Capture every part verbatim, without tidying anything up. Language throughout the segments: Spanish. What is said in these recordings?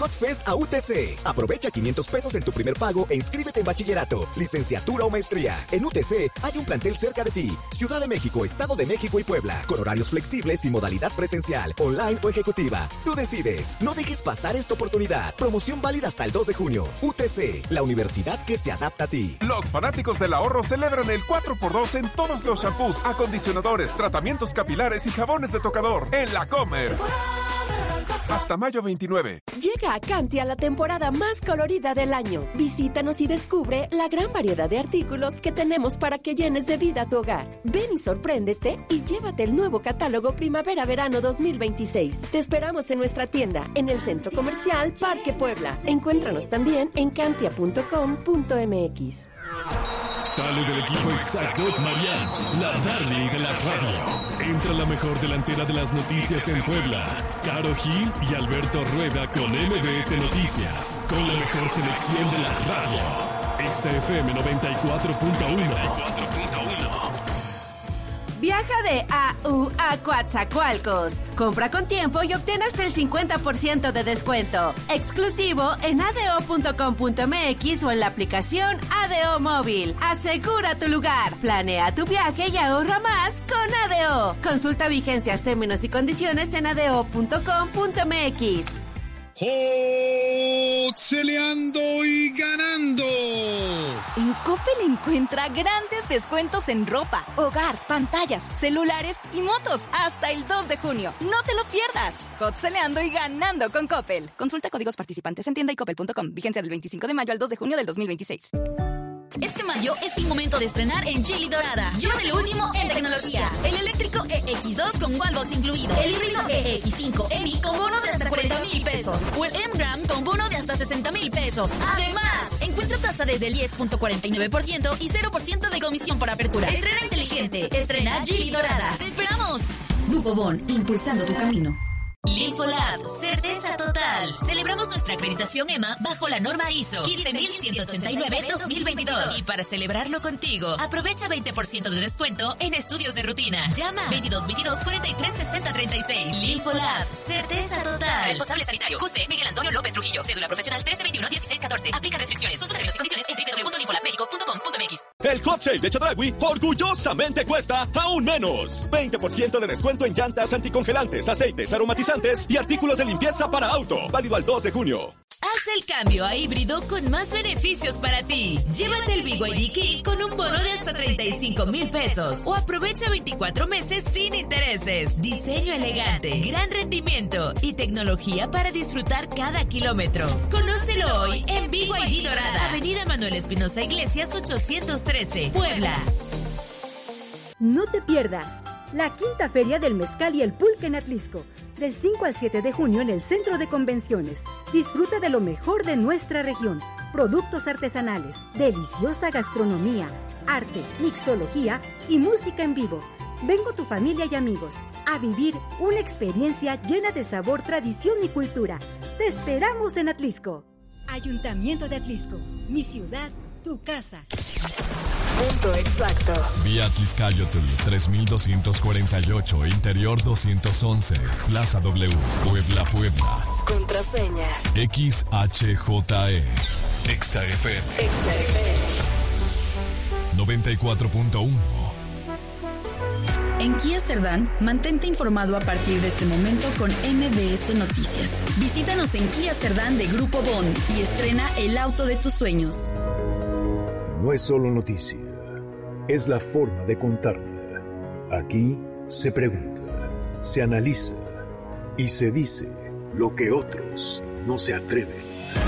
Hot Fest a U T C. Aprovecha quinientos pesos en tu primer pago e inscríbete en bachillerato, licenciatura o maestría. En U T C hay un plantel cerca de ti. Ciudad de México, Estado de México y Puebla. Con horarios flexibles y modalidad presencial, online o ejecutiva. Tú decides. No dejes pasar esta oportunidad. Promoción válida hasta el dos de junio. U T C, la universidad que se adapta a ti. Los fanáticos del ahorro celebran el cuatro por dos en todos los shampoos, acondicionadores, tratamientos capilares y jabones de tocador. En La Comer. Hasta mayo veintinueve. Llega a Cantia la temporada más colorida del año. Visítanos y descubre la gran variedad de artículos que tenemos para que llenes de vida tu hogar. Ven y sorpréndete y llévate el nuevo catálogo Primavera-Verano dos mil veintiséis. Te esperamos en nuestra tienda, en el Centro Comercial Parque Puebla. Encuéntranos también en cantia punto com punto m x. Sale del equipo exacto Marian, la darling de la radio. Entra la mejor delantera de las noticias en Puebla, Caro Gil y Alberto Rueda con M B S Noticias, con la mejor selección de la radio. Exa F M noventa y cuatro punto uno. Viaja de A U a Coatzacoalcos. Compra con tiempo y obtén hasta el cincuenta por ciento de descuento. Exclusivo en a d o punto com punto m x o en la aplicación A D O Móvil. Asegura tu lugar. Planea tu viaje y ahorra más con A D O. Consulta vigencias, términos y condiciones en a d o punto com punto m x. ¡Celeando y ganando! En Coppel encuentra grandes descuentos en ropa, hogar, pantallas, celulares y motos hasta el dos de junio. ¡No te lo pierdas! Hot-celeando y ganando con Coppel. Consulta códigos participantes en tienda y coppel punto com. Vigencia del veinticinco de mayo al dos de junio del dos mil veintiséis. Este mayo es el momento de estrenar en Geely Dorada. Lleva lo último en tecnología. El eléctrico E X dos con Wallbox incluido. El híbrido E X cinco M I con bono de hasta cuarenta mil pesos. O el M-Gram con bono de hasta sesenta mil pesos. Además, encuentra tasa desde el diez punto cuarenta y nueve por ciento y cero por ciento de comisión por apertura. Estrena inteligente. Estrena Geely Dorada. ¡Te esperamos! Grupo Bon, impulsando tu camino. Linfolab, certeza total. Celebramos nuestra acreditación E M A bajo la norma I S O quince mil ciento ochenta y nueve dos mil veintidós. Y para celebrarlo contigo, aprovecha veinte por ciento de descuento en estudios de rutina. Llama veintidós veintidós cuarenta y tres sesenta treinta y seis. Linfolab, certeza total. Responsable sanitario, Q C Miguel Antonio López Trujillo. Cédula profesional trece veintiuno dieciséis catorce. Aplica restricciones. Consulta términos y condiciones en doble u doble u doble u punto linfolab mexico punto com punto m x. El Hot Sale de Chedraui orgullosamente cuesta aún menos. veinte por ciento de descuento en llantas anticongelantes, aceites, aromatizantes y artículos de limpieza para auto. Válido al dos de junio. Haz el cambio a híbrido con más beneficios para ti. Llévate el B Y D Kit con un bono de hasta treinta y cinco mil pesos o aprovecha veinticuatro meses sin intereses. Diseño elegante, gran rendimiento y tecnología para disfrutar cada kilómetro. Conócelo hoy en B Y D Dorada, Avenida Manuel Espinosa Iglesias ochocientos trece, Puebla. No te pierdas la quinta feria del mezcal y el pulque en Atlisco, del cinco al siete de junio en el Centro de Convenciones. Disfruta de lo mejor de nuestra región, productos artesanales, deliciosa gastronomía, arte, mixología y música en vivo. Ven con tu familia y amigos a vivir una experiencia llena de sabor, tradición y cultura. Te esperamos en Atlisco. Ayuntamiento de Atlisco, mi ciudad, tu casa. Punto exacto. Vía Tliscayotl tres mil doscientos cuarenta y ocho, Interior doscientos once, Plaza W, Puebla, Puebla. Contraseña X H J E. Exa F M. Exa F M noventa y cuatro punto uno. En Kia Cerdán, mantente informado a partir de este momento con M B S Noticias. Visítanos en Kia Cerdán de Grupo Bon y estrena el auto de tus sueños. No es solo noticia, es la forma de contarla. Aquí se pregunta, se analiza y se dice lo que otros no se atreven.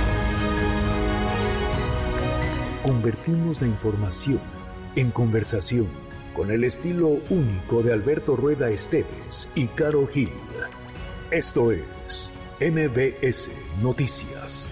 Convertimos la información en conversación con el estilo único de Alberto Rueda Esteves y Caro Gil. Esto es M B S Noticias.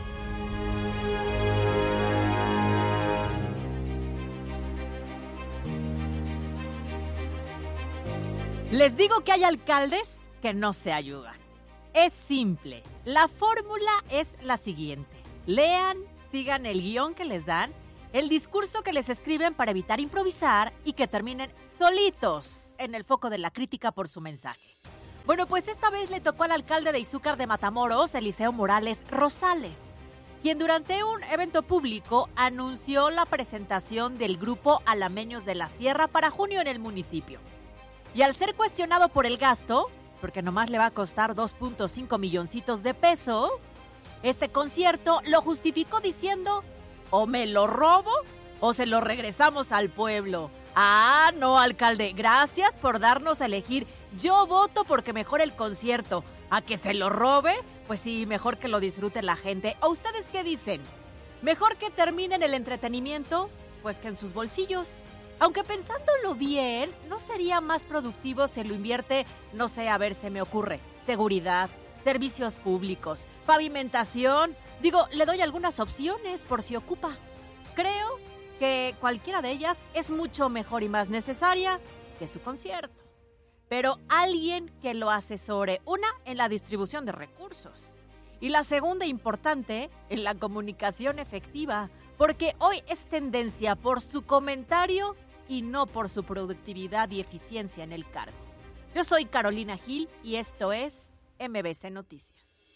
Les digo que hay alcaldes que no se ayudan. Es simple. La fórmula es la siguiente. Lean, sigan el guión que les dan, el discurso que les escriben para evitar improvisar y que terminen solitos en el foco de la crítica por su mensaje. Bueno, pues esta vez le tocó al alcalde de Izúcar de Matamoros, Eliseo Morales Rosales, quien durante un evento público anunció la presentación del grupo Alameños de la Sierra para junio en el municipio. Y al ser cuestionado por el gasto, porque nomás le va a costar dos punto cinco milloncitos de peso, este concierto lo justificó diciendo, o me lo robo o se lo regresamos al pueblo. Ah, no, alcalde, gracias por darnos a elegir. Yo voto porque mejor el concierto. ¿A que se lo robe? Pues sí, mejor que lo disfrute la gente. ¿A ustedes qué dicen? ¿Mejor que terminen el entretenimiento? Pues que en sus bolsillos. Aunque pensándolo bien, ¿no sería más productivo si lo invierte, no sé, a ver, se me ocurre, seguridad, servicios públicos, pavimentación? Digo, le doy algunas opciones por si ocupa. Creo que cualquiera de ellas es mucho mejor y más necesaria que su concierto. Pero alguien que lo asesore, una, en la distribución de recursos, y la segunda, importante, en la comunicación efectiva, porque hoy es tendencia por su comentario y no por su productividad y eficiencia en el cargo. Yo soy Carolina Gil y esto es M B C Noticias.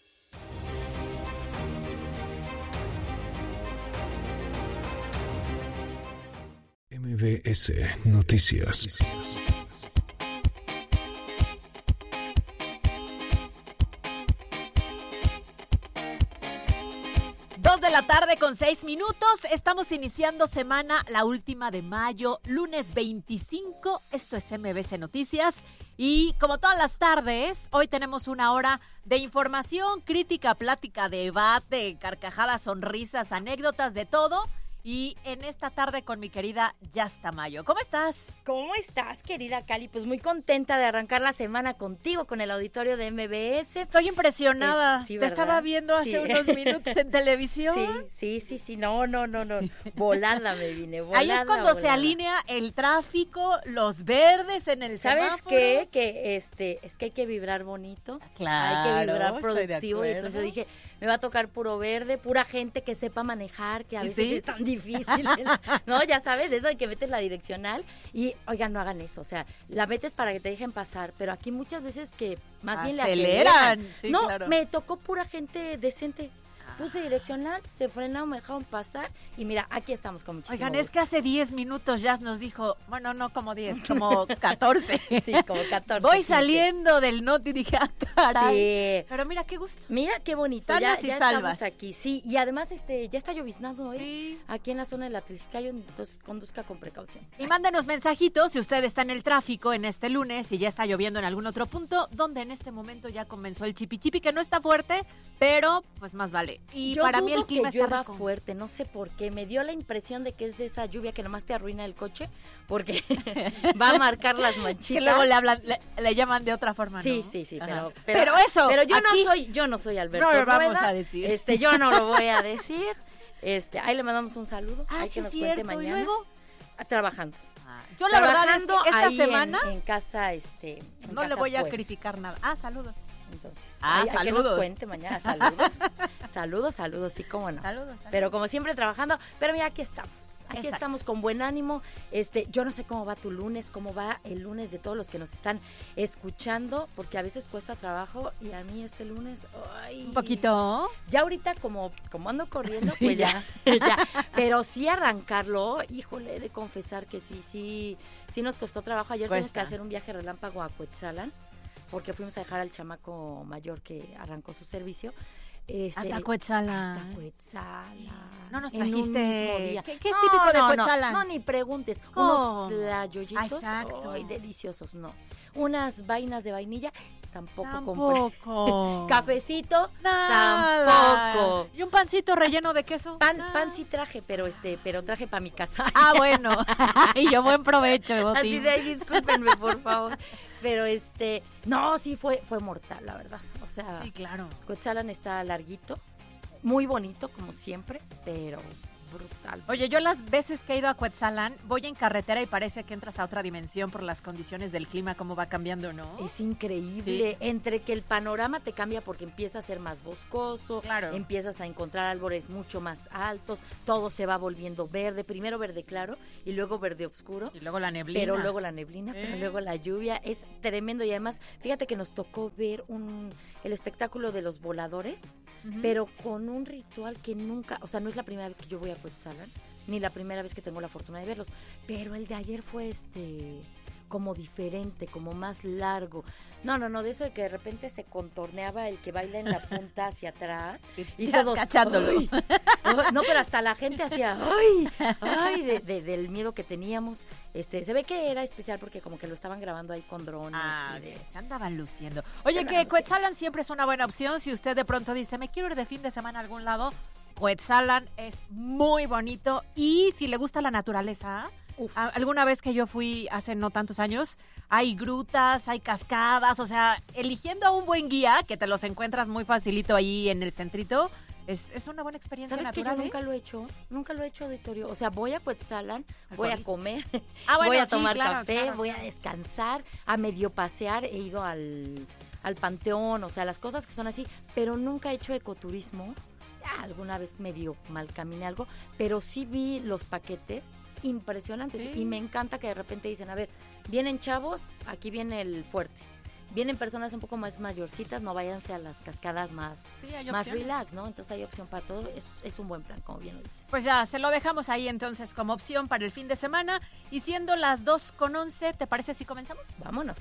M B S Noticias. Dos de la tarde con seis minutos, estamos iniciando semana, la última de mayo, lunes veinticinco, esto es M B C Noticias y como todas las tardes, hoy tenemos una hora de información, crítica, plática, debate, carcajadas, sonrisas, anécdotas, de todo. Y en esta tarde con mi querida Jazz Tamayo. ¿Cómo estás? ¿Cómo estás, querida Cali? Pues muy contenta de arrancar la semana contigo con el auditorio de M B S. Estoy impresionada. Es, sí, Te estaba viendo hace sí. unos minutos en televisión. Sí, sí, sí, sí. No, no, no, no. Volada me vine, volada. Ahí es cuando volada. Se alinea el tráfico, los verdes en el ¿Sabes semáforo. qué? Que este, es que hay que vibrar bonito. Claro. Hay que vibrar productivo. Y entonces yo dije, me va a tocar puro verde, pura gente que sepa manejar, que a veces ¿sí? es tan difícil. difícil, ¿no? Ya sabes, de eso de que metes la direccional y, oigan, no hagan eso, o sea, la metes para que te dejen pasar, pero aquí muchas veces que más bien le aceleran. Sí, no, claro. Me tocó pura gente decente. Puse direccional, se frenaron, me dejaron pasar y mira, aquí estamos con muchísimo Oigan, gusto. es que hace diez minutos Jazz nos dijo, bueno, no como diez, como catorce. Sí, como catorce. Voy quince. Saliendo del noti y dije, ah, caray. Sí. Pero mira qué gusto. Mira qué bonito. Sanas ya, y ya salvas. Estamos aquí, sí. Y además este ya está lloviznado hoy. Sí. Aquí en la zona de la Tliscayo, entonces conduzca con precaución. Y mándenos mensajitos si usted está en el tráfico en este lunes y ya está lloviendo en algún otro punto, donde en este momento ya comenzó el chipi chipi, que no está fuerte, pero pues más vale. Y Yo para dudo mí el clima que está llueva rico. fuerte, no sé por qué. Me dio la impresión de que es de esa lluvia que nomás te arruina el coche, porque va a marcar las manchitas. Que luego le hablan, le, le llaman de otra forma, ¿no? Sí, sí, sí, pero, pero, pero eso. Pero yo aquí, no soy, yo no soy Alberto no lo Rueda, vamos a decir. Este, yo no lo voy a decir. Este, ahí le mandamos un saludo, ah, hay sí que nos cierto. cuente mañana. ¿Y luego? Trabajando. Ah, yo la verdad es que esta ahí semana en, en casa, este, en no casa le voy a Puebla. criticar nada. Ah, saludos. Entonces, ah, hay, saludos. hay que nos cuente mañana, saludos, saludos, saludos, sí, cómo no. Saludos, saludos. Pero como siempre trabajando, pero mira, aquí estamos, aquí Exacto. estamos con buen ánimo. Este, yo no sé cómo va tu lunes, cómo va el lunes de todos los que nos están escuchando, porque a veces cuesta trabajo y a mí este lunes, ay, un poquito. Ya ahorita como, como ando corriendo, sí, pues ya, ya, pero sí arrancarlo, híjole, he de confesar que sí, sí, sí nos costó trabajo. Ayer Cuesta. tuvimos que hacer un viaje relámpago a Cuetzalan, porque fuimos a dejar al chamaco mayor que arrancó su servicio. Este, hasta Cuetzalan. Hasta Cuetzalan. No nos en un mismo trajiste. día. ¿Qué, qué es No, típico de no, Cuetzalan? No, no, ni preguntes. Oh. Unos tlayoyitos. Exacto. Ay, deliciosos, no. Unas vainas de vainilla, tampoco, Tampoco. compré. Cafecito, Nada. tampoco. ¿Y un pancito relleno de queso? Pan, Ah. pan sí traje, pero este, pero traje para mi casa. Ah, bueno. Y yo buen provecho, Botín. Así de ahí, discúlpenme, por favor. Pero este, no, sí fue, fue mortal, la verdad. O sea, sí, claro. Cuetzalan está larguito, muy bonito, como siempre, pero brutal. Oye, yo las veces que he ido a Cuetzalan, voy en carretera y parece que entras a otra dimensión por las condiciones del clima, cómo va cambiando, ¿no? Es increíble. Sí. Entre que el panorama te cambia porque empieza a ser más boscoso, claro. Empiezas a encontrar árboles mucho más altos, todo se va volviendo verde, primero verde claro y luego verde oscuro. Y luego la neblina. Pero luego la neblina, ¿Eh? pero luego la lluvia. Es tremendo y además, fíjate que nos tocó ver un el espectáculo de los voladores, uh-huh. Pero con un ritual que nunca, o sea, no es la primera vez que yo voy a Cuetzalan, ni la primera vez que tengo la fortuna de verlos, pero el de ayer fue este como diferente, como más largo. No, no, no, de eso de que de repente se contorneaba el que baila en la punta hacia atrás y todos cachándolo. ¡Ay! No, pero hasta la gente hacía ¡ay! ¡Ay! De, de, del miedo que teníamos. Este, se ve que era especial porque como que lo estaban grabando ahí con drones. Ah, y de... se andaban luciendo. Oye, que Cuetzalan siempre es una buena opción. Si usted de pronto dice, me quiero ir de fin de semana a algún lado, Cuetzalan es muy bonito. Y si le gusta la naturaleza, Uf. alguna vez que yo fui hace no tantos años, hay grutas, hay cascadas, o sea, eligiendo a un buen guía, que te los encuentras muy facilito ahí en el centrito, es, es una buena experiencia ¿Sabes natural, que yo ¿eh? nunca lo he hecho? Nunca lo he hecho, auditorio. O sea, voy a Cuetzalan, voy a comer, ah, bueno, voy a sí, tomar claro, café, claro, voy claro. a descansar, a medio pasear, he ido al, al panteón, o sea, las cosas que son así, pero nunca he hecho ecoturismo. Ya, alguna vez medio mal caminé algo, pero sí vi los paquetes impresionantes sí. Y me encanta que de repente dicen, a ver, vienen chavos, aquí viene el fuerte. Vienen personas un poco más mayorcitas, no váyanse a las cascadas más, sí, más relax, ¿no? Entonces hay opción para todo, es, es un buen plan, como bien lo dices. Pues ya, se lo dejamos ahí entonces como opción para el fin de semana. Y siendo las dos con once, ¿te parece si comenzamos? Vámonos.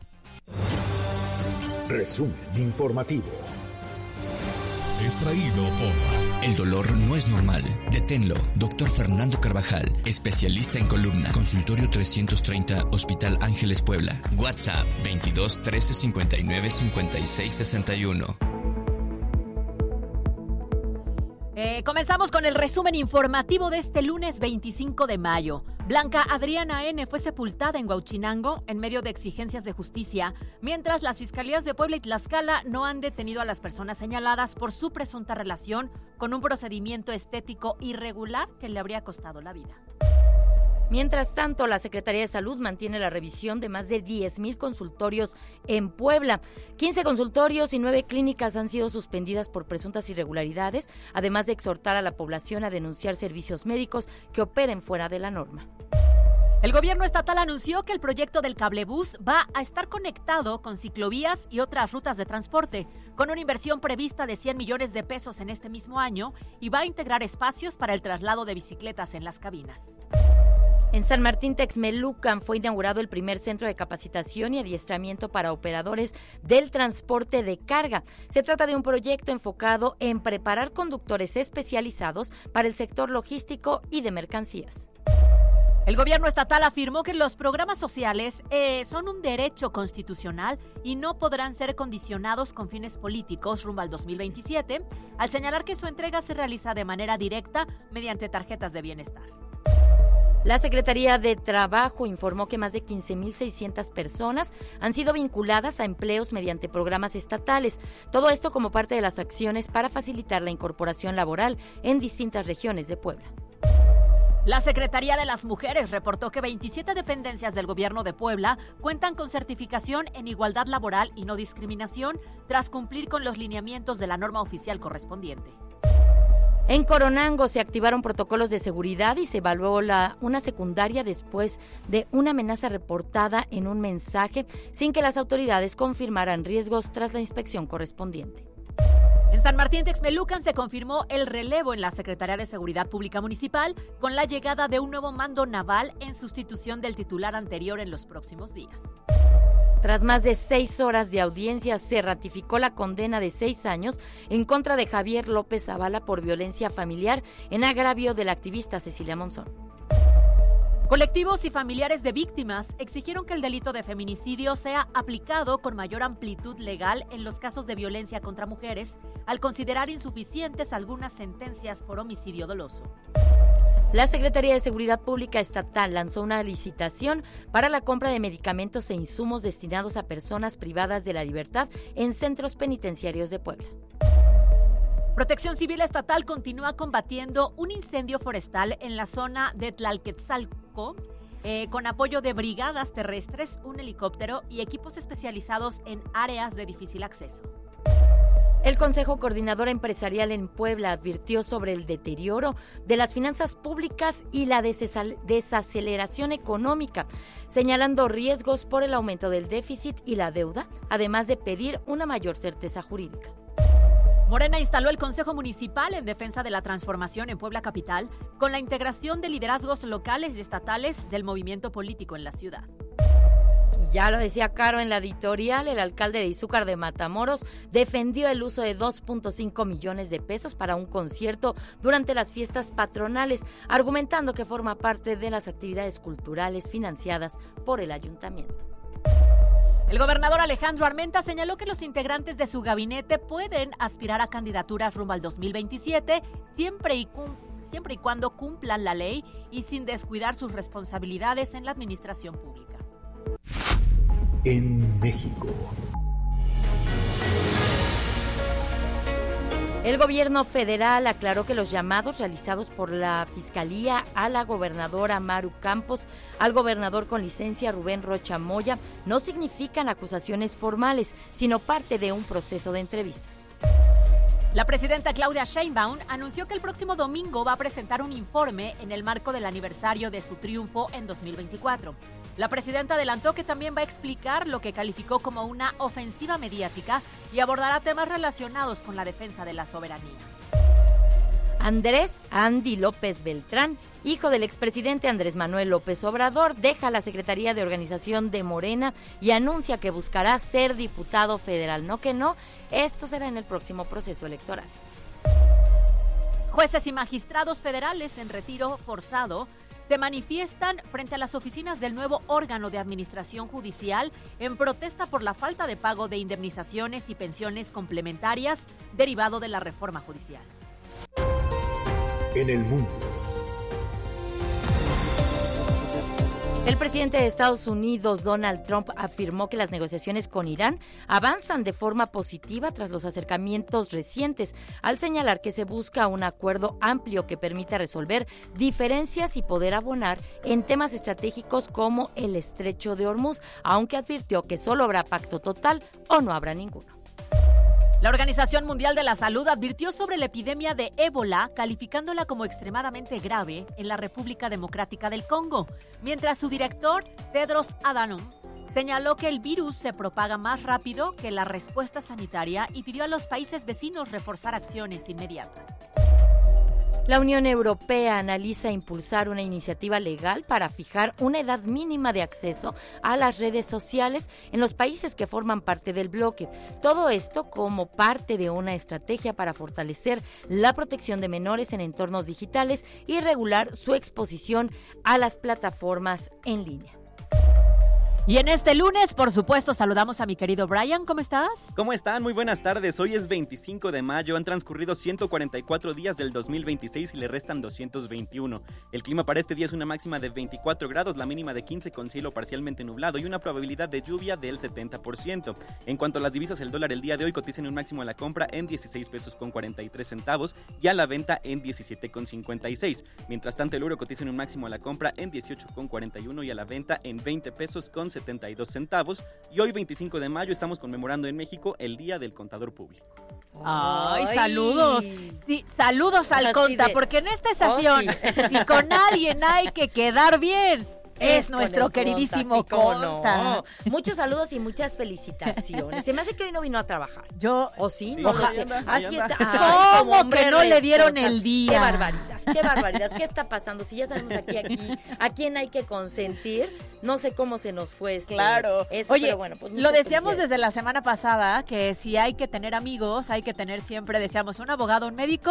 Resumen informativo. Extraído por... El dolor no es normal. Deténlo. Doctor Fernando Carvajal, especialista en columna. Consultorio trescientos treinta, Hospital Ángeles Puebla. WhatsApp veintidós trece cincuenta y nueve cincuenta y seis sesenta y uno. Eh, comenzamos con el resumen informativo de este lunes veinticinco de mayo. Blanca Adriana N. fue sepultada en Huauchinango en medio de exigencias de justicia, mientras las fiscalías de Puebla y Tlaxcala no han detenido a las personas señaladas por su presunta relación con un procedimiento estético irregular que le habría costado la vida. Mientras tanto, la Secretaría de Salud mantiene la revisión de más de diez mil consultorios en Puebla. quince consultorios y nueve clínicas han sido suspendidas por presuntas irregularidades, además de exhortar a la población a denunciar servicios médicos que operen fuera de la norma. El gobierno estatal anunció que el proyecto del cablebús va a estar conectado con ciclovías y otras rutas de transporte, con una inversión prevista de cien millones de pesos en este mismo año, y va a integrar espacios para el traslado de bicicletas en las cabinas. En San Martín Texmelucan fue inaugurado el primer centro de capacitación y adiestramiento para operadores del transporte de carga. Se trata de un proyecto enfocado en preparar conductores especializados para el sector logístico y de mercancías. El gobierno estatal afirmó que los programas sociales eh, son un derecho constitucional y no podrán ser condicionados con fines políticos rumbo al dos mil veintisiete, al señalar que su entrega se realiza de manera directa mediante tarjetas de bienestar. La Secretaría de Trabajo informó que más de quince mil seiscientas personas han sido vinculadas a empleos mediante programas estatales. Todo esto como parte de las acciones para facilitar la incorporación laboral en distintas regiones de Puebla. La Secretaría de las Mujeres reportó que veintisiete dependencias del gobierno de Puebla cuentan con certificación en igualdad laboral y no discriminación tras cumplir con los lineamientos de la norma oficial correspondiente. En Coronango se activaron protocolos de seguridad y se evaluó la, una secundaria después de una amenaza reportada en un mensaje sin que las autoridades confirmaran riesgos tras la inspección correspondiente. En San Martín Texmelucan se confirmó el relevo en la Secretaría de Seguridad Pública Municipal con la llegada de un nuevo mando naval en sustitución del titular anterior en los próximos días. Tras más de seis horas de audiencia, se ratificó la condena de seis años en contra de Javier López Zavala por violencia familiar en agravio de la activista Cecilia Monzón. Colectivos y familiares de víctimas exigieron que el delito de feminicidio sea aplicado con mayor amplitud legal en los casos de violencia contra mujeres, al considerar insuficientes algunas sentencias por homicidio doloso. La Secretaría de Seguridad Pública Estatal lanzó una licitación para la compra de medicamentos e insumos destinados a personas privadas de la libertad en centros penitenciarios de Puebla. Protección Civil Estatal continúa combatiendo un incendio forestal en la zona de Tlalquetzalco, eh, con apoyo de brigadas terrestres, un helicóptero y equipos especializados en áreas de difícil acceso. El Consejo Coordinador Empresarial en Puebla advirtió sobre el deterioro de las finanzas públicas y la desaceleración económica, señalando riesgos por el aumento del déficit y la deuda, además de pedir una mayor certeza jurídica. Morena instaló el Consejo Municipal en defensa de la transformación en Puebla Capital, con la integración de liderazgos locales y estatales del movimiento político en la ciudad. Ya lo decía Caro en la editorial, el alcalde de Izúcar de Matamoros defendió el uso de dos punto cinco millones de pesos para un concierto durante las fiestas patronales, argumentando que forma parte de las actividades culturales financiadas por el ayuntamiento. El gobernador Alejandro Armenta señaló que los integrantes de su gabinete pueden aspirar a candidaturas rumbo al dos mil veintisiete siempre y, cum- siempre y cuando cumplan la ley y sin descuidar sus responsabilidades en la administración pública. En México. El gobierno federal aclaró que los llamados realizados por la Fiscalía a la gobernadora Maru Campos, al gobernador con licencia Rubén Rocha Moya, no significan acusaciones formales, sino parte de un proceso de entrevistas. La presidenta Claudia Sheinbaum anunció que el próximo domingo va a presentar un informe en el marco del aniversario de su triunfo en dos mil veinticuatro. La presidenta adelantó que también va a explicar lo que calificó como una ofensiva mediática y abordará temas relacionados con la defensa de la soberanía. Andrés Andy López Beltrán, hijo del expresidente Andrés Manuel López Obrador, deja la Secretaría de Organización de Morena y anuncia que buscará ser diputado federal. No que no, esto será en el próximo proceso electoral. Jueces y magistrados federales en retiro forzado se manifiestan frente a las oficinas del nuevo órgano de administración judicial en protesta por la falta de pago de indemnizaciones y pensiones complementarias derivado de la reforma judicial. En el mundo. El presidente de Estados Unidos, Donald Trump, afirmó que las negociaciones con Irán avanzan de forma positiva tras los acercamientos recientes, al señalar que se busca un acuerdo amplio que permita resolver diferencias y poder abonar en temas estratégicos como el Estrecho de Hormuz, aunque advirtió que solo habrá pacto total o no habrá ninguno. La Organización Mundial de la Salud advirtió sobre la epidemia de ébola, calificándola como extremadamente grave en la República Democrática del Congo, mientras su director, Tedros Adhanom, señaló que el virus se propaga más rápido que la respuesta sanitaria y pidió a los países vecinos reforzar acciones inmediatas. La Unión Europea analiza impulsar una iniciativa legal para fijar una edad mínima de acceso a las redes sociales en los países que forman parte del bloque. Todo esto como parte de una estrategia para fortalecer la protección de menores en entornos digitales y regular su exposición a las plataformas en línea. Y en este lunes, por supuesto, saludamos a mi querido Brian. ¿Cómo estás? ¿Cómo están? Muy buenas tardes. Hoy es veinticinco de mayo. Han transcurrido ciento cuarenta y cuatro días del dos mil veintiséis y le restan doscientos veintiuno. El clima para este día es una máxima de veinticuatro grados, la mínima de quince con cielo parcialmente nublado y una probabilidad de lluvia del setenta por ciento. En cuanto a las divisas, el dólar el día de hoy cotiza en un máximo a la compra en dieciséis pesos con cuarenta y tres centavos y a la venta en diecisiete con cincuenta y seis. Mientras tanto, el euro cotiza en un máximo a la compra en dieciocho con cuarenta y uno y a la venta en veinte pesos con setenta y dos centavos. Y hoy, veinticinco de mayo, estamos conmemorando en México el Día del Contador Público. Ay, saludos. Sí, saludos al conta, de... porque en esta estación, oh, sí. si con alguien hay que quedar bien, es, es nuestro queridísimo Conta. Sí, conta. No. Muchos saludos y muchas felicitaciones. Se me hace que hoy no vino a trabajar. Yo, ¿o sí? sí no lo sé. Anda, Así está. Ay, ¿cómo que no le dieron el día? Qué barbaridad, qué barbaridad. ¿Qué está pasando? Si ya sabemos aquí, aquí, a quién hay que consentir, no sé cómo se nos fue este. Claro. Eso, Oye, pero bueno, pues lo decíamos desde la semana pasada, que si hay que tener amigos, hay que tener siempre, decíamos, un abogado, un médico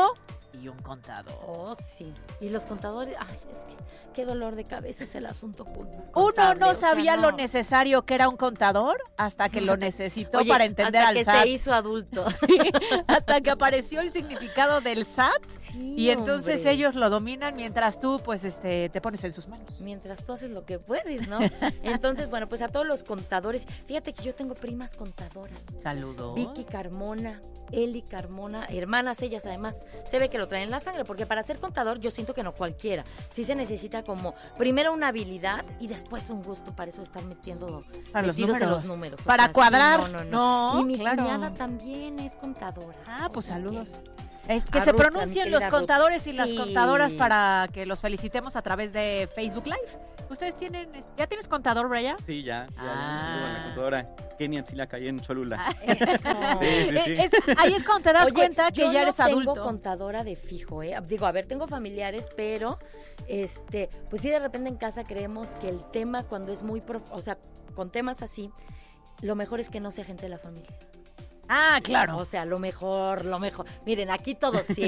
y un contador. Oh, sí. Y los contadores, ay, es que qué dolor de cabeza es el asunto contable. Uno no o sea, sabía no. lo necesario que era un contador hasta que lo necesitó Oye, para entender hasta al que S A T. se hizo adulto. Sí, hasta que apareció el significado del S A T. Sí, y entonces hombre. ellos lo dominan mientras tú, pues, este, te pones en sus manos. Mientras tú haces lo que puedes, ¿no? Entonces, bueno, pues a todos los contadores, fíjate que yo tengo primas contadoras. Saludos. Vicky Carmona, Eli Carmona, hermanas ellas además, se ve que lo traen en la sangre, porque para ser contador yo siento que no cualquiera, sí se necesita como primero una habilidad y después un gusto para eso estar metiendo Para los metidos en números. los números. O Para sea, cuadrar. sí, no, no, no. No, y mi claro. cuñada también es contadora. Ah, pues O sea saludos. que- Es que A se Ruth, a mi pronuncien los querida Ruth. contadores y las Sí. contadoras para que los felicitemos a través de Facebook Live. ¿Ustedes tienen, ya tienes contador, Brian? Sí, ya. ya Ah. saludo a la contadora Kenia Chila Calle en Cholula. Ah, Sí, sí, sí. Es- es- ahí es cuando te das Oye, cuenta que yo ya no eres tengo adulto. contadora de fijo, ¿eh? Digo, a ver, tengo familiares, pero este, pues sí de repente en casa creemos que el tema cuando es muy, prof- o sea, con temas así, lo mejor es que no sea gente de la familia. Ah, claro. O sea, lo mejor, lo mejor. Miren, aquí todos sí,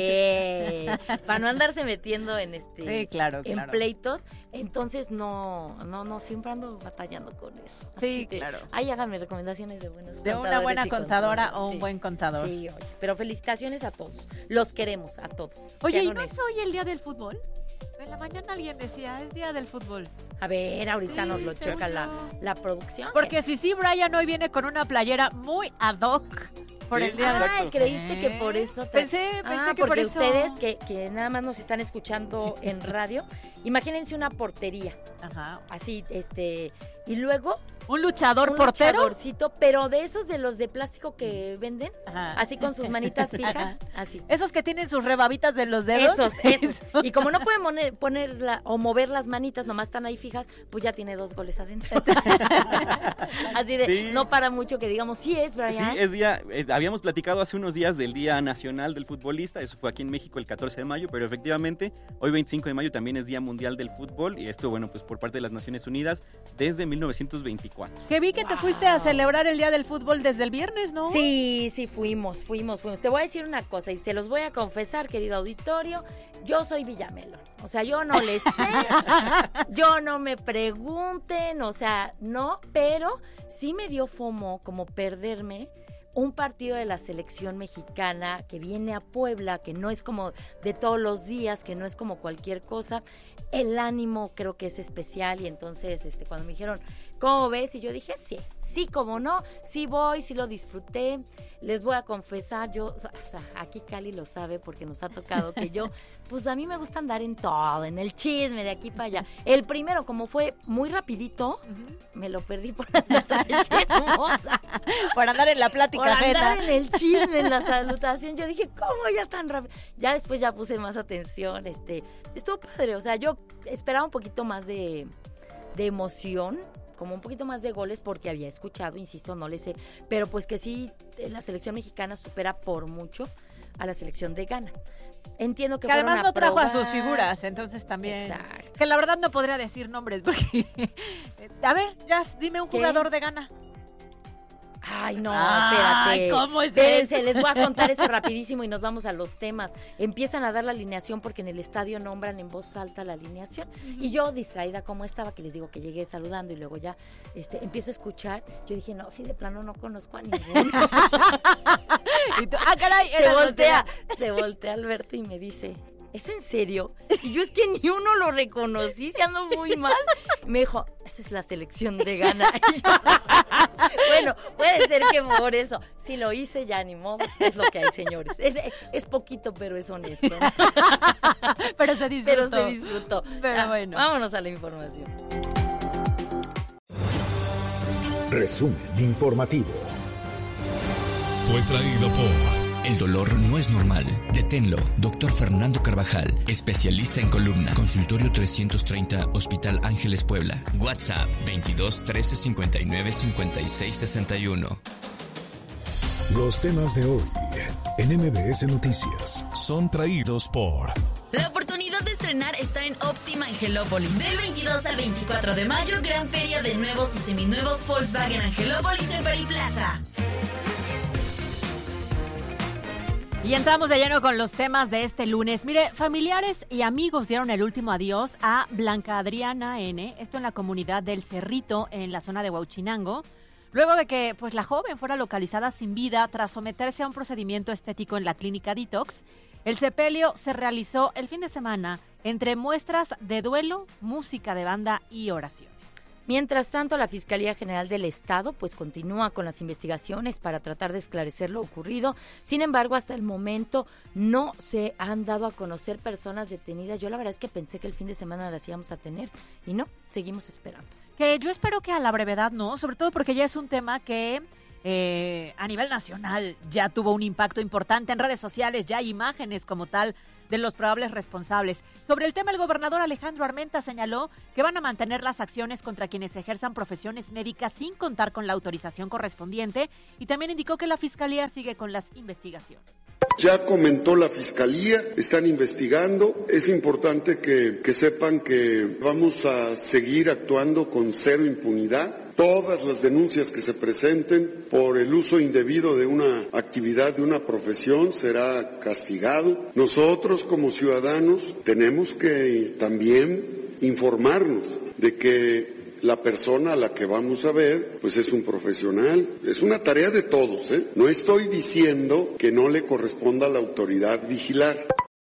para no andarse metiendo en este Sí, claro, en claro. pleitos, entonces no, no, no, siempre ando batallando con eso. Sí, Así que, claro. Ahí háganme recomendaciones de buenos De una contadores buena y contadora contadoras, o un sí. buen contador. Sí, oye, pero felicitaciones a todos. Los queremos a todos. Oye, Sean ¿y no es honestos. hoy el día del fútbol? En la mañana alguien decía, es día del fútbol. A ver, ahorita Sí, nos lo según checa la, yo. la producción. Porque si sí, Brian hoy viene con una playera muy ad hoc por Sí, el día del Ay, creíste que por eso te... Pensé, pensé Ah, que por porque eso. ustedes que, que nada más nos están escuchando en radio, imagínense una portería. Ajá. Así, este, y luego un luchador un portero. luchadorcito, pero de esos de los de plástico que venden, Ajá. así con sus manitas fijas, Ajá. así. Esos que tienen sus rebabitas de los dedos. Esos, esos. Y como no pueden poner, ponerla o mover las manitas, nomás están ahí fijas, pues ya tiene dos goles adentro. Así de, Sí. no para mucho que digamos, sí es, Brian. Sí, es día, eh, habíamos platicado hace unos días del Día Nacional del Futbolista, eso fue aquí en México el catorce de mayo, pero efectivamente hoy veinticinco de mayo también es Día Mundial del Fútbol y esto, bueno, pues por parte de las Naciones Unidas desde mil novecientos veinticuatro. Que vi que te fuiste a celebrar el día del fútbol desde el viernes, ¿no? Sí, sí, fuimos, fuimos, fuimos. Te voy a decir una cosa y se los voy a confesar, querido auditorio, yo soy Villamelón. O sea, yo no le sé, yo no me pregunten, o sea, no, pero sí me dio fomo como perderme un partido de la selección mexicana que viene a Puebla, que no es como de todos los días, que no es como cualquier cosa. El ánimo creo que es especial y entonces este cuando me dijeron, ¿cómo ves? Y yo dije, sí, sí, cómo no, sí voy, sí lo disfruté. Les voy a confesar, yo, o sea, aquí Cali lo sabe porque nos ha tocado que yo, pues a mí me gusta andar en todo, en el chisme de aquí para allá. El primero, como fue muy rapidito, me lo perdí por andar de chismosa. Por andar en la plática Por andar ajena. en el chisme, en la salutación. Yo dije, ¿cómo ya tan rápido? Ya después ya puse más atención. Este, estuvo padre. O sea, yo esperaba un poquito más de, de emoción, como un poquito más de goles, porque había escuchado, insisto, no le sé. Pero pues que sí, la selección mexicana supera por mucho a la selección de Ghana. Entiendo que, Que además fueron a no trajo a probar. sus figuras, entonces también. Exacto. Que la verdad no podría decir nombres, porque. A ver, ya, dime un ¿Qué? jugador de Ghana. Ay, no, Ay, espérate. ¿cómo es Espérense, eso? les voy a contar eso rapidísimo y nos vamos a los temas. Empiezan a dar la alineación porque en el estadio nombran en voz alta la alineación. Y yo, distraída como estaba, que les digo que llegué saludando y luego ya este, empiezo a escuchar. Yo dije, no, sí, de plano no conozco a ninguno. Y tú, ah, caray, se eras voltea, soltera. se voltea Alberto y me dice, ¿es en serio? Y yo es que ni uno lo reconocí, se ando muy mal. Y me dijo, esa es la selección de Ghana. Y yo, bueno, puede ser que por eso. Si lo hice, ya ni modo. Es lo que hay, señores. Es, es poquito, pero es honesto. Pero se disfrutó. Pero se disfrutó. Pero Ah, bueno. Vámonos a la información. Resumen informativo. Fue traído por... El dolor no es normal. Deténlo. Doctor Fernando Carvajal, especialista en columna. Consultorio trescientos treinta, Hospital Ángeles Puebla. WhatsApp veintidós trece cincuenta y nueve cincuenta y seis sesenta y uno. Los temas de hoy en M B S Noticias Son traídos por... La oportunidad de estrenar está en Óptima Angelópolis. Del veintidós al veinticuatro de mayo, gran feria de nuevos y seminuevos Volkswagen Angelópolis en Periplaza. Y entramos de lleno con los temas de este lunes. Mire, familiares y amigos dieron el último adiós a Blanca Adriana N., esto en la comunidad del Cerrito, en la zona de Huauchinango, luego de que pues la joven fuera localizada sin vida tras someterse a un procedimiento estético en la clínica Detox. El sepelio se realizó el fin de semana entre muestras de duelo, música de banda y oraciones. Mientras tanto, la Fiscalía General del Estado pues continúa con las investigaciones para tratar de esclarecer lo ocurrido. Sin embargo, hasta el momento no se han dado a conocer personas detenidas. Yo la verdad es que pensé que el fin de semana las íbamos a tener y no, seguimos esperando. Que yo espero que a la brevedad no, sobre todo porque ya es un tema que eh, a nivel nacional ya tuvo un impacto importante en redes sociales, ya hay imágenes como tal de los probables responsables. Sobre el tema, el gobernador Alejandro Armenta señaló que van a mantener las acciones contra quienes ejerzan profesiones médicas sin contar con la autorización correspondiente y también indicó que la Fiscalía sigue con las investigaciones. Ya comentó la Fiscalía, están investigando. Es importante que, que sepan que vamos a seguir actuando con cero impunidad. Todas las denuncias que se presenten por el uso indebido de una actividad, de una profesión, será castigado. Nosotros como ciudadanos tenemos que también informarnos de que la persona a la que vamos a ver, pues es un profesional. Es una tarea de todos, ¿eh? No estoy diciendo que no le corresponda a la autoridad vigilar.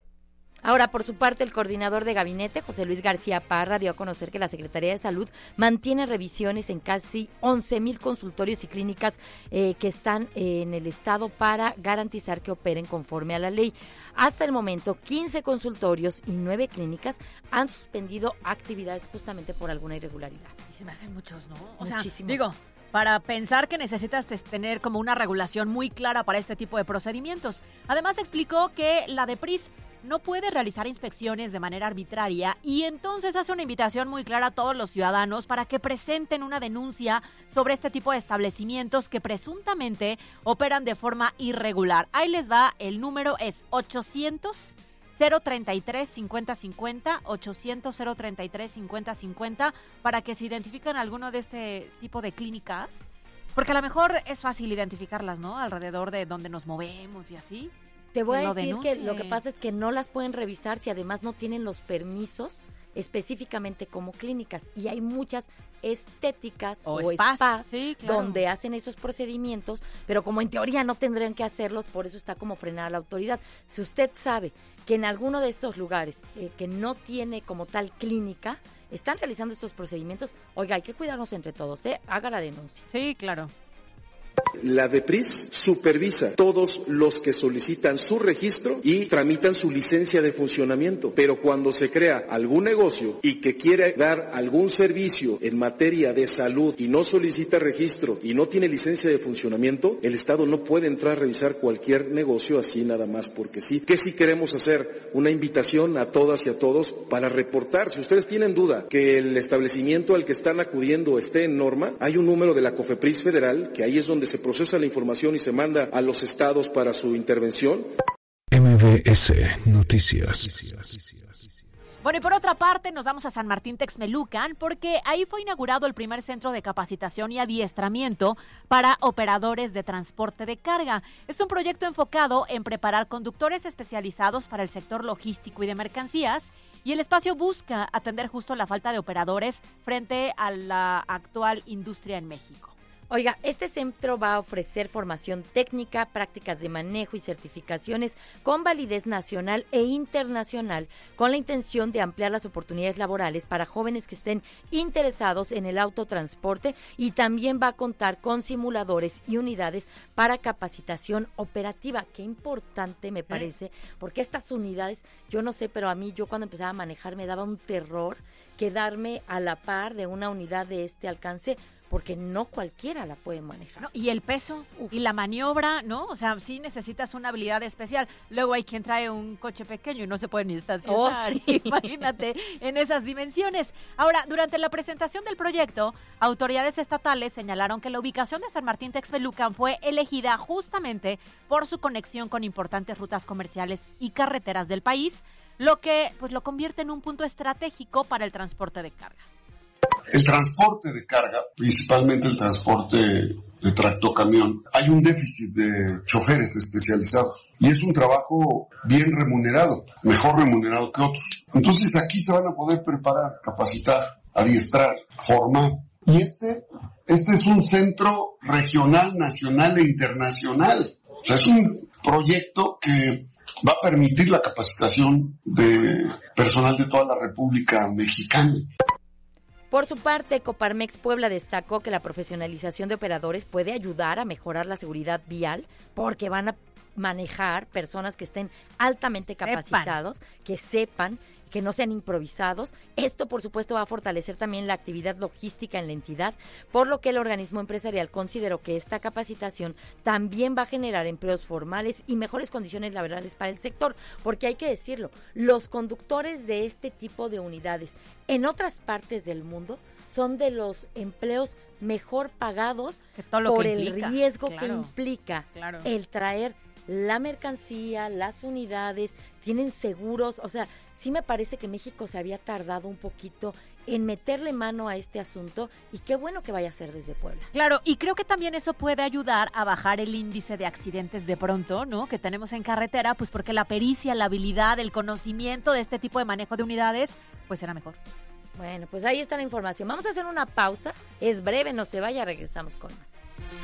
Ahora, por su parte, el coordinador de gabinete, José Luis García Parra, dio a conocer que la Secretaría de Salud mantiene revisiones en casi once mil consultorios y clínicas eh, que están eh, en el estado para garantizar que operen conforme a la ley. Hasta el momento, quince consultorios y nueve clínicas han suspendido actividades justamente por alguna irregularidad. Y se me hacen muchos, ¿no? O Muchísimos. sea, digo, para pensar que necesitas tener como una regulación muy clara para este tipo de procedimientos. Además, explicó que la DEPRIS no puede realizar inspecciones de manera arbitraria y entonces hace una invitación muy clara a todos los ciudadanos para que presenten una denuncia sobre este tipo de establecimientos que presuntamente operan de forma irregular. Ahí les va, el número es ochocientos, cero treinta y tres, cincuenta cincuenta, ochocientos, cero treinta y tres, cincuenta cincuenta, para que se identifiquen alguno de este tipo de clínicas, porque a lo mejor es fácil identificarlas, ¿no? Alrededor de donde nos movemos y así. Te voy a decir denuncie. que lo que pasa es que no las pueden revisar si además no tienen los permisos específicamente como clínicas. Y hay muchas estéticas o, o spas, spas sí, claro, donde hacen esos procedimientos, pero como en teoría no tendrían que hacerlos, por eso está como frenada la autoridad. Si usted sabe que en alguno de estos lugares eh, que no tiene como tal clínica, están realizando estos procedimientos, oiga, hay que cuidarnos entre todos, ¿eh? Haga la denuncia. Sí, claro. La DEPRIS supervisa todos los que solicitan su registro y tramitan su licencia de funcionamiento, pero cuando se crea algún negocio y que quiere dar algún servicio en materia de salud y no solicita registro y no tiene licencia de funcionamiento, el Estado no puede entrar a revisar cualquier negocio así nada más porque sí. ¿Qué sí queremos hacer? Una invitación a todas y a todos para reportar. Si ustedes tienen duda que el establecimiento al que están acudiendo esté en norma, hay un número de la COFEPRIS federal, que ahí es donde se procesa la información y se manda a los estados para su intervención. M B S Noticias. Bueno, y por otra parte nos vamos a San Martín Texmelucan porque ahí fue inaugurado el primer centro de capacitación y adiestramiento para operadores de transporte de carga. Es un proyecto enfocado en preparar conductores especializados para el sector logístico y de mercancías, y el espacio busca atender justo la falta de operadores frente a la actual industria en México. Oiga, este centro va a ofrecer formación técnica, prácticas de manejo y certificaciones con validez nacional e internacional, con la intención de ampliar las oportunidades laborales para jóvenes que estén interesados en el autotransporte, y también va a contar con simuladores y unidades para capacitación operativa. Qué importante me parece, porque estas unidades, yo no sé, pero a mí yo cuando empezaba a manejar me daba un terror quedarme a la par de una unidad de este alcance, porque no cualquiera la puede manejar. No, y el peso, Uf. y la maniobra, ¿no? O sea, sí necesitas una habilidad especial. Luego hay quien trae un coche pequeño y no se puede ni estacionar. Oh, sí. Imagínate, en esas dimensiones. Ahora, durante la presentación del proyecto, autoridades estatales señalaron que la ubicación de San Martín Texmelucan fue elegida justamente por su conexión con importantes rutas comerciales y carreteras del país, lo que pues lo convierte en un punto estratégico para el transporte de carga. El transporte de carga, principalmente el transporte de tractocamión, hay un déficit de choferes especializados y es un trabajo bien remunerado, mejor remunerado que otros. Entonces aquí se van a poder preparar, capacitar, adiestrar, formar. Y este, este es un centro regional, nacional e internacional. O sea, es un proyecto que va a permitir la capacitación de personal de toda la República Mexicana. Por su parte, Coparmex Puebla destacó que la profesionalización de operadores puede ayudar a mejorar la seguridad vial porque van a manejar personas que estén altamente capacitados, sepan. que sepan, que no sean improvisados. Esto, por supuesto, va a fortalecer también la actividad logística en la entidad, por lo que el organismo empresarial consideró que esta capacitación también va a generar empleos formales y mejores condiciones laborales para el sector, porque hay que decirlo, los conductores de este tipo de unidades en otras partes del mundo son de los empleos mejor pagados por el riesgo claro, que implica claro. el traer la mercancía, las unidades, tienen seguros, o sea, sí me parece que México se había tardado un poquito en meterle mano a este asunto y qué bueno que vaya a ser desde Puebla. Claro, y creo que también eso puede ayudar a bajar el índice de accidentes de pronto, ¿no? Que tenemos en carretera, pues porque la pericia, la habilidad, el conocimiento de este tipo de manejo de unidades, pues será mejor. Bueno, pues ahí está la información. Vamos a hacer una pausa, es breve, no se vaya, regresamos con más.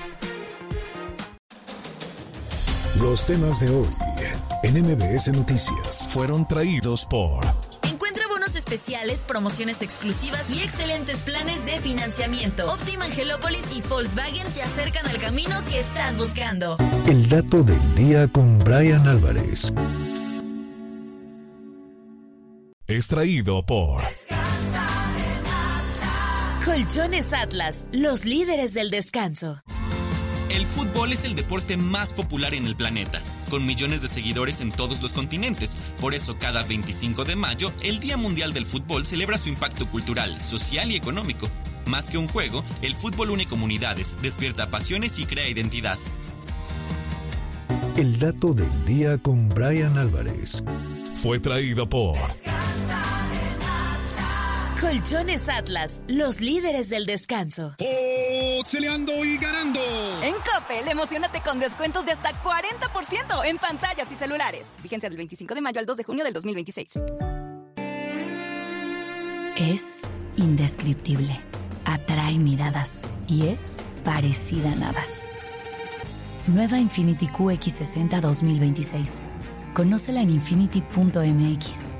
Los temas de hoy en M B S Noticias fueron traídos por... Encuentra bonos especiales, promociones exclusivas y excelentes planes de financiamiento. Optima Angelópolis y Volkswagen te acercan al camino que estás buscando. El dato del día con Brian Álvarez. Es traído por... Colchones Atlas, los líderes del descanso. El fútbol es el deporte más popular en el planeta, con millones de seguidores en todos los continentes. Por eso, cada veinticinco de mayo, el Día Mundial del Fútbol celebra su impacto cultural, social y económico. Más que un juego, el fútbol une comunidades, despierta pasiones y crea identidad. El dato del día con Brian Álvarez fue traído por... Colchones Atlas, los líderes del descanso. Celeando y ganando. En Coppel, emocionate con descuentos de hasta cuarenta por ciento en pantallas y celulares. Vigencia del veinticinco de mayo al dos de junio del dos mil veintiséis. Es indescriptible, atrae miradas y es parecida a nada. Nueva Infiniti Q X sesenta dos mil veintiséis. Conócela en infiniti punto m x.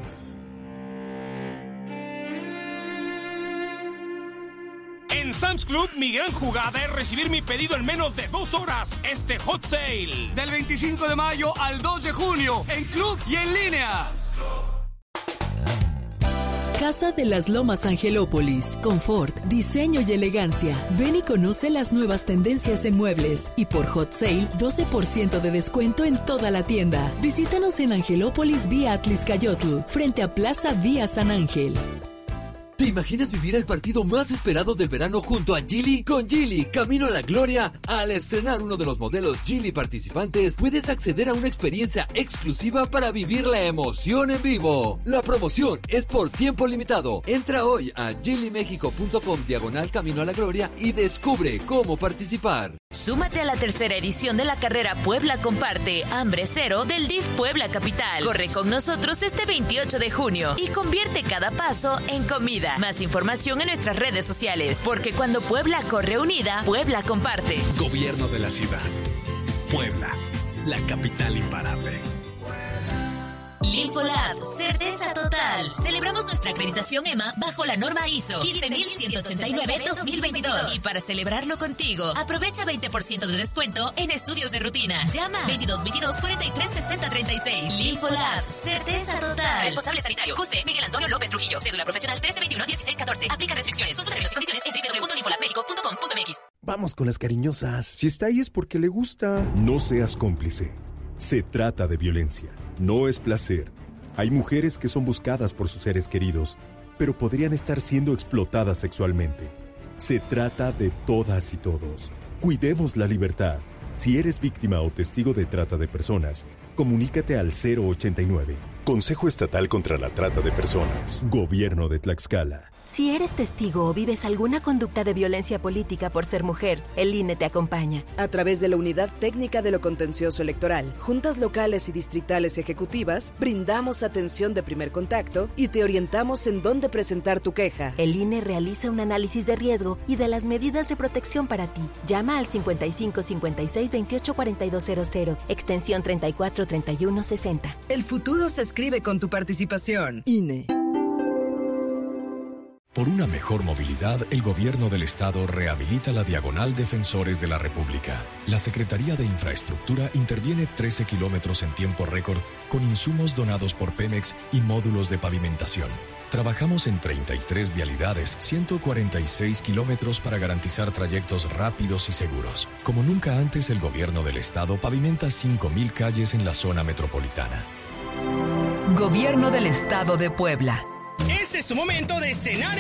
En Sam's Club, mi gran jugada es recibir mi pedido en menos de dos horas. Este Hot Sale. Del veinticinco de mayo al dos de junio. En club y en línea. Casa de las Lomas Angelópolis. Confort, diseño y elegancia. Ven y conoce las nuevas tendencias en muebles. Y por Hot Sale, doce por ciento de descuento en toda la tienda. Visítanos en Angelópolis vía Atlixcayotl, frente a Plaza Vía San Ángel. ¿Te imaginas vivir el partido más esperado del verano junto a Geely? Con Geely, camino a la gloria. Al estrenar uno de los modelos Geely participantes, puedes acceder a una experiencia exclusiva para vivir la emoción en vivo. La promoción es por tiempo limitado. Entra hoy a geely mexico punto com diagonal camino a la gloria y descubre cómo participar. Súmate a la tercera edición de la carrera Puebla Comparte, Hambre Cero del D I F Puebla Capital. Corre con nosotros este veintiocho de junio y convierte cada paso en comida. Más información en nuestras redes sociales, porque cuando Puebla corre unida, Puebla comparte. Gobierno de la ciudad. Puebla, la capital imparable. Linfolab, certeza total. Celebramos nuestra acreditación E M A bajo la norma I S O quince mil ciento ochenta y nueve dos mil veintidós. Y para celebrarlo contigo, aprovecha veinte por ciento de descuento en estudios de rutina. Llama veintidós veintidós cuarenta y tres sesenta treinta y seis. Linfolab, certeza total. Responsable sanitario, Q C Miguel Antonio López Trujillo. Cédula profesional trece veintiuno dieciséis catorce. Aplica restricciones. Son sus términos y condiciones en doble u doble u doble u punto linfolab mexico punto com punto m x. Vamos con las cariñosas. Si está ahí es porque le gusta. No seas cómplice. Se trata de violencia. No es placer. Hay mujeres que son buscadas por sus seres queridos, pero podrían estar siendo explotadas sexualmente. Se trata de todas y todos. Cuidemos la libertad. Si eres víctima o testigo de trata de personas, comunícate al cero ochenta y nueve. Consejo Estatal contra la Trata de Personas. Gobierno de Tlaxcala. Si eres testigo o vives alguna conducta de violencia política por ser mujer, el I N E te acompaña. A través de la Unidad Técnica de lo Contencioso Electoral, juntas locales y distritales ejecutivas, brindamos atención de primer contacto y te orientamos en dónde presentar tu queja. El I N E realiza un análisis de riesgo y de las medidas de protección para ti. Llama al cincuenta y cinco cincuenta y seis veintiocho cuarenta y dos cero cero, extensión treinta y cuatro treinta y uno sesenta. El futuro se escribe con tu participación. I N E. Por una mejor movilidad, el Gobierno del Estado rehabilita la Diagonal Defensores de la República. La Secretaría de Infraestructura interviene trece kilómetros en tiempo récord con insumos donados por Pemex y módulos de pavimentación. Trabajamos en treinta y tres vialidades, ciento cuarenta y seis kilómetros para garantizar trayectos rápidos y seguros. Como nunca antes, el Gobierno del Estado pavimenta cinco mil calles en la zona metropolitana. Gobierno del Estado de Puebla. Este es tu momento de estrenar